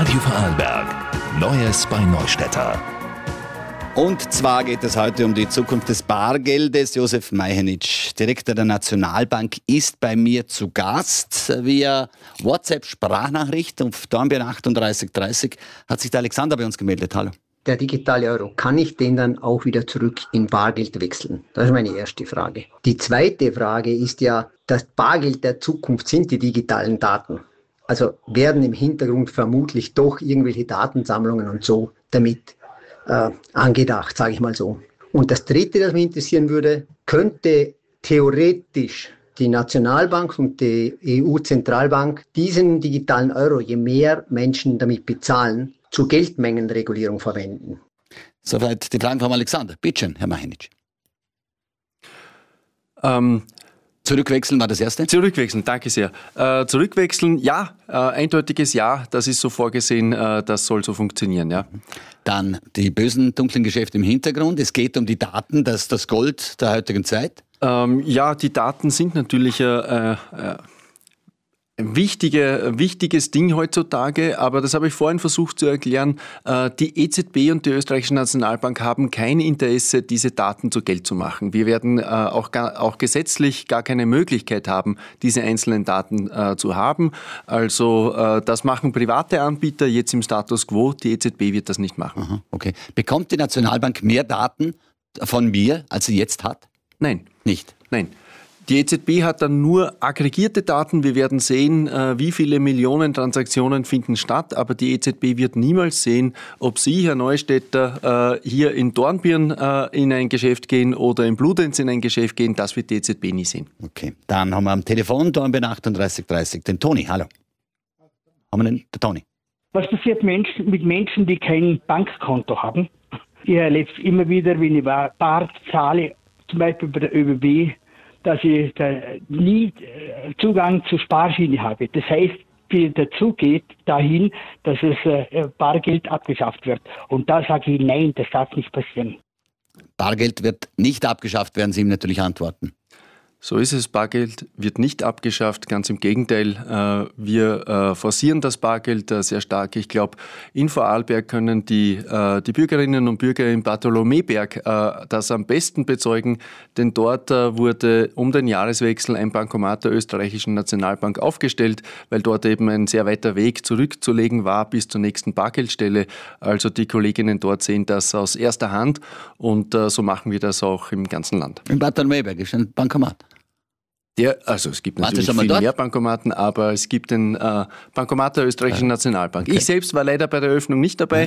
Radio Vorarlberg. Neues bei Neustädter. Und zwar geht es heute um die Zukunft des Bargeldes. Josef Majchenic, Direktor der Nationalbank, ist bei mir zu Gast. Via WhatsApp-Sprachnachricht auf Dornbirn 3830 hat sich der Alexander bei uns gemeldet. Hallo. Der digitale Euro, kann ich den dann auch wieder zurück in Bargeld wechseln? Das ist meine erste Frage. Die zweite Frage ist ja, das Bargeld der Zukunft sind die digitalen Daten. Also werden im Hintergrund vermutlich doch irgendwelche Datensammlungen und so damit angedacht, sage ich mal so. Und das Dritte, das mich interessieren würde, könnte theoretisch die Nationalbank und die EU-Zentralbank diesen digitalen Euro, je mehr Menschen damit bezahlen, zur Geldmengenregulierung verwenden? Soweit die Fragen von Alexander. Bitte schön, Herr Majchenic. Zurückwechseln war das Erste? Zurückwechseln, danke sehr. Zurückwechseln, ja, eindeutiges Ja, das ist so vorgesehen, das soll so funktionieren, ja. Dann die bösen, dunklen Geschäfte im Hintergrund. Es geht um die Daten, das Gold der heutigen Zeit. Ja, die Daten sind natürlich ein wichtiges Ding heutzutage, aber das habe ich vorhin versucht zu erklären. Die EZB und die Österreichische Nationalbank haben kein Interesse, diese Daten zu Geld zu machen. Wir werden auch gesetzlich gar keine Möglichkeit haben, diese einzelnen Daten zu haben. Also das machen private Anbieter jetzt im Status quo. Die EZB wird das nicht machen. Aha, okay. Bekommt die Nationalbank mehr Daten von mir, als sie jetzt hat? Nein. Nicht? Nein. Die EZB hat dann nur aggregierte Daten. Wir werden sehen, wie viele Millionen Transaktionen finden statt. Aber die EZB wird niemals sehen, ob Sie, Herr Neustädter, hier in Dornbirn in ein Geschäft gehen oder in Bludenz in ein Geschäft gehen. Das wird die EZB nie sehen. Okay, dann haben wir am Telefon Dornbirn 3830 den Toni. Hallo. Haben wir den Toni? Was passiert mit Menschen, die kein Bankkonto haben? Ich erlebe es immer wieder, wenn ich Bar zahle, zum Beispiel bei der ÖBB, dass ich nie Zugang zur Sparschiene habe. Das heißt, der Zug geht dahin, dass es Bargeld abgeschafft wird. Und da sage ich, nein, das darf nicht passieren. Bargeld wird nicht abgeschafft, werden Sie ihm natürlich antworten. So ist es, Bargeld wird nicht abgeschafft, ganz im Gegenteil. Wir forcieren das Bargeld sehr stark. Ich glaube, in Vorarlberg können die Bürgerinnen und Bürger in Bartholomäberg das am besten bezeugen, denn dort wurde um den Jahreswechsel ein Bankomat der Österreichischen Nationalbank aufgestellt, weil dort eben ein sehr weiter Weg zurückzulegen war bis zur nächsten Bargeldstelle. Also die Kolleginnen dort sehen das aus erster Hand und so machen wir das auch im ganzen Land. In Bartholomäberg ist ein Bankomat. Also es gibt natürlich viel mehr Bankomaten, aber es gibt den Bankomat der Österreichischen Nationalbank. Okay. Ich selbst war leider bei der Eröffnung nicht dabei,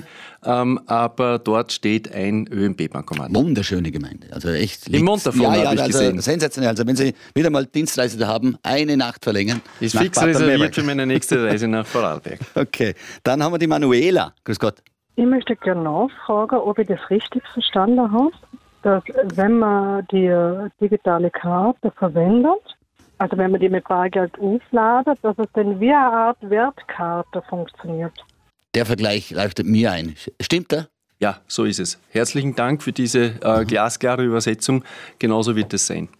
aber dort steht ein ÖMB-Bankomat. Wunderschöne Gemeinde. Also echt. Im Montafon habe ich gesehen. Sensationell. Also wenn Sie wieder mal Dienstreise haben, eine Nacht verlängern. Ist fix reserviert für meine nächste Reise nach Vorarlberg. Okay, dann haben wir die Manuela. Grüß Gott. Ich möchte gerne nachfragen, ob ich das richtig verstanden habe, dass wenn man die digitale Karte verwendet, also wenn man die mit Bargeld aufladet, dass es dann wie eine Art Wertkarte funktioniert. Der Vergleich leuchtet mir ein. Stimmt der? Ja, so ist es. Herzlichen Dank für diese glasklare Übersetzung. Genauso wird es sein.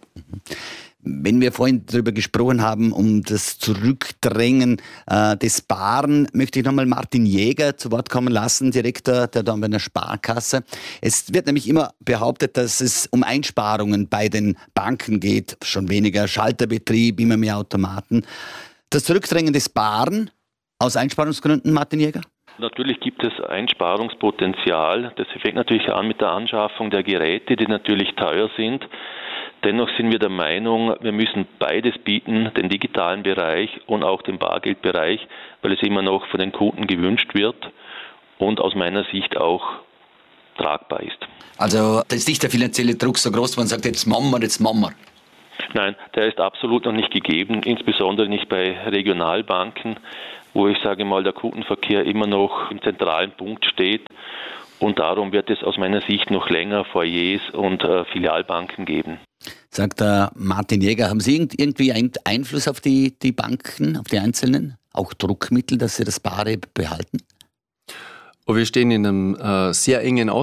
Wenn wir vorhin darüber gesprochen haben, um das Zurückdrängen des Baren, möchte ich nochmal Martin Jäger zu Wort kommen lassen, Direktor der Dornbirner Sparkasse. Es wird nämlich immer behauptet, dass es um Einsparungen bei den Banken geht, schon weniger Schalterbetrieb, immer mehr Automaten. Das Zurückdrängen des Baren aus Einsparungsgründen, Martin Jäger? Natürlich gibt es Einsparungspotenzial. Das fängt natürlich an mit der Anschaffung der Geräte, die natürlich teuer sind. Dennoch sind wir der Meinung, wir müssen beides bieten, den digitalen Bereich und auch den Bargeldbereich, weil es immer noch von den Kunden gewünscht wird und aus meiner Sicht auch tragbar ist. Also da ist nicht der finanzielle Druck so groß, man sagt, jetzt machen wir. Nein, der ist absolut noch nicht gegeben, insbesondere nicht bei Regionalbanken, wo ich sage mal, der Kundenverkehr immer noch im zentralen Punkt steht. Und darum wird es aus meiner Sicht noch länger Foyers und Filialbanken geben. Sagt Martin Jäger, haben Sie irgendwie einen Einfluss auf die Banken, auf die Einzelnen? Auch Druckmittel, dass sie das Bare behalten? Wir stehen in einem sehr engen